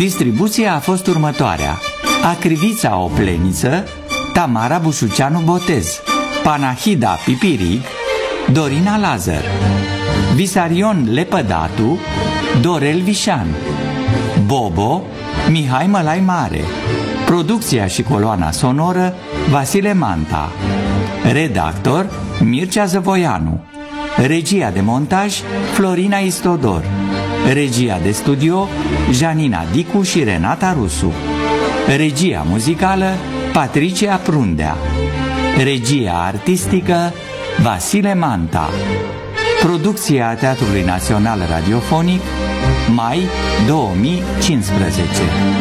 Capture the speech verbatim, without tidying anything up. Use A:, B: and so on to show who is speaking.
A: Distribuția a fost următoarea: Acrivița Opleniță, Tamara Bușuceanu Botez, Panahida Pipirig, Dorina Lazar, Visarion Lepădatu, Dorel Vișan, Bobo, Mihai Mălai Mare. Producția și coloana sonoră Vasile Manta. Redactor Mircea Zăvoianu. Regia de montaj Florina Istodor. Regia de studio Janina Dicu și Renata Rusu. Regia muzicală Patricia Prundea. Regia artistică Vasile Manta. Producția Teatrului Național Radiofonic, mai două mii cincisprezece.